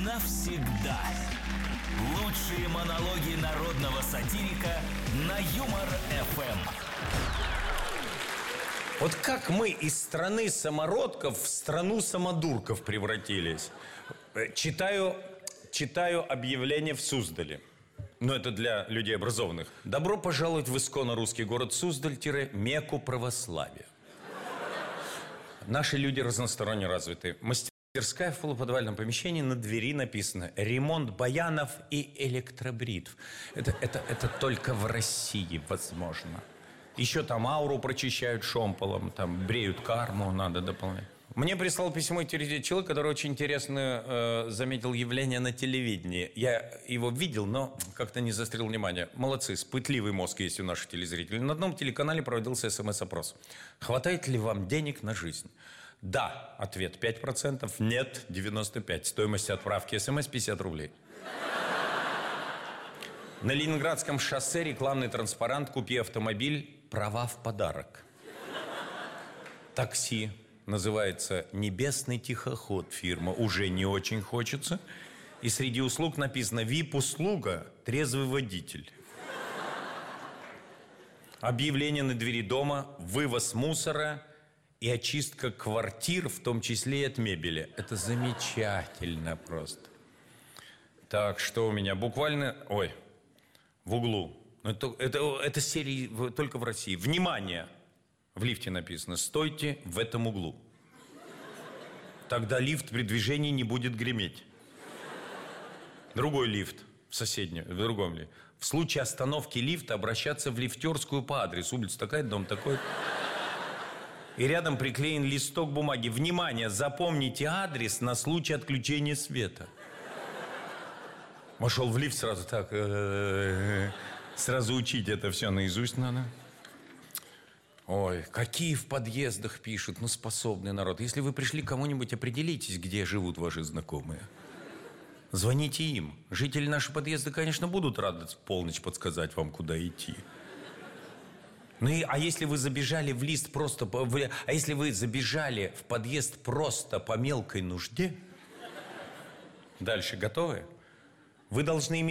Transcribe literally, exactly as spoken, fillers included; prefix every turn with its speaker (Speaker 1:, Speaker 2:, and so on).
Speaker 1: навсегда. Лучшие монологи народного сатирика на Юмор-эф эм.
Speaker 2: Вот как мы из страны самородков в страну самодурков превратились? Читаю, читаю объявление в Суздале. Но это для людей образованных. Добро пожаловать в исконно русский город Суздаль-Мекку православия. Наши люди разносторонне развиты. Мастерская в полуподвальном помещении, на двери написано «Ремонт баянов и электробритв». Это, это, это только в России возможно. Еще там ауру прочищают шомполом, там бреют карму, надо дополнять. Мне прислал письмо человек, который очень интересно э, заметил явление на телевидении. Я его видел, но как-то не заострил внимание. Молодцы, пытливый мозг есть у наших телезрителей. На одном телеканале проводился смс-опрос. Хватает ли вам денег на жизнь? Да, ответ пять процентов, нет, девяносто пять процентов. Стоимость отправки смс пятьдесят рублей. На Ленинградском шоссе рекламный транспарант «Купи автомобиль, права в подарок». Такси. Называется «Небесный тихоход» фирма. Уже не очень хочется. И среди услуг написано ви ай пи-услуга «Трезвый водитель». Объявление на двери дома, вывоз мусора и очистка квартир, в том числе и от мебели. Это замечательно просто. Так, что у меня? Буквально... Ой, в углу. Это, это, это серии только в России. Внимание! В лифте написано «Стойте в этом углу». Тогда лифт при движении не будет греметь. Другой лифт в соседнем, в другом лифте. В случае остановки лифта обращаться в лифтерскую по адресу. Улица такая, дом такой. И рядом приклеен листок бумаги. Внимание, запомните адрес на случай отключения света. Вошел в лифт сразу так. Сразу учить это все наизусть надо. Ой, какие в подъездах пишут, ну, способный народ. Если вы пришли к кому-нибудь, определитесь, где живут ваши знакомые. Звоните им. Жители нашего подъезда, конечно, будут рады в полночь подсказать вам, куда идти. Ну и, а если вы забежали в лист просто... По, а если вы забежали в подъезд просто по мелкой нужде? Дальше готовы? Вы должны иметь...